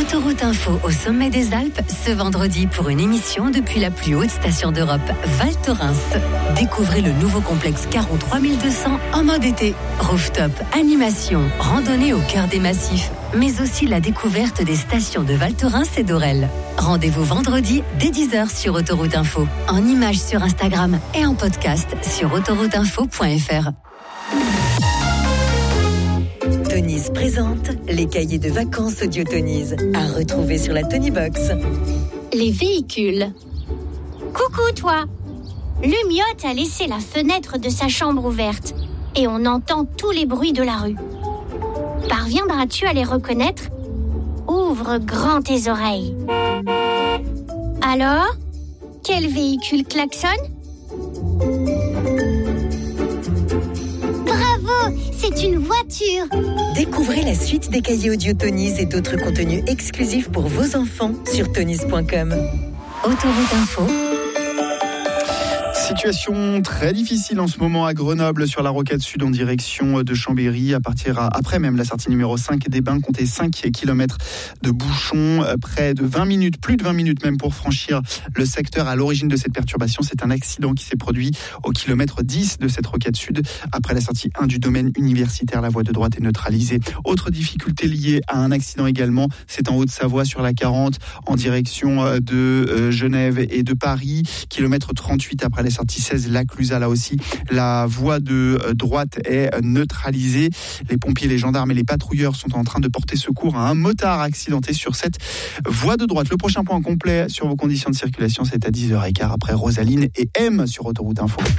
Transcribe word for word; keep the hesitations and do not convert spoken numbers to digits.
Autoroute Info au sommet des Alpes ce vendredi pour une émission depuis la plus haute station d'Europe, Val Thorens. Découvrez le nouveau complexe Caron trois mille deux cents en mode été. Rooftop, animation, randonnée au cœur des massifs, mais aussi la découverte des stations de Val Thorens et d'Aurel. Rendez-vous vendredi dès dix heures sur Autoroute Info, en images sur Instagram et en podcast sur autoroute info point f r. Tonies présente les cahiers de vacances audio Tonies à retrouver sur la Tonybox. Les véhicules. Coucou toi. Le miotte a laissé la fenêtre de sa chambre ouverte et on entend tous les bruits de la rue. Parviendras-tu à les reconnaître ? Ouvre grand tes oreilles. Alors, quel véhicule klaxonne ? Bravo, c'est une voiture. Découvrez la suite des cahiers audio Tonies et d'autres contenus exclusifs pour vos enfants sur tonies point com. Autoroute Info. Situation très difficile en ce moment à Grenoble sur la rocade sud en direction de Chambéry. À partir à, après même la sortie numéro cinq des Bains, comptez cinq kilomètres de bouchons, près de vingt minutes, plus de vingt minutes même pour franchir le secteur. À l'origine de cette perturbation, c'est un accident qui s'est produit au kilomètre dix de cette rocade sud. Après la sortie un du domaine universitaire, la voie de droite est neutralisée. Autre difficulté liée à un accident également, c'est en Haute-Savoie sur la quarante en direction de Genève et de Paris. Kilomètre trente-huit après la sortie seize, la Clusaz, là aussi, la voie de droite est neutralisée. Les pompiers, les gendarmes et les patrouilleurs sont en train de porter secours à un motard accidenté sur cette voie de droite. Le prochain point complet sur vos conditions de circulation, c'est à dix heures quinze après Rosaline et M sur Autoroute Info.